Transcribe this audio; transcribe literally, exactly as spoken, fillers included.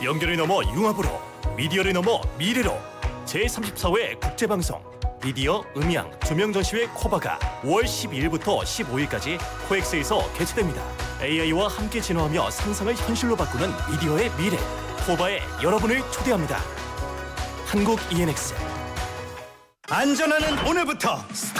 연결을 넘어 융합으로, 미디어를 넘어 미래로 제삼십사 회 국제방송 미디어 음향 조명전시회 코바가 오월 십이일부터 십오일까지 코엑스에서 개최됩니다. 에이아이와 함께 진화하며 상상을 현실로 바꾸는 미디어의 미래, 코바에 여러분을 초대합니다. 한국 이엔엑스. 안전하는 오늘부터 스타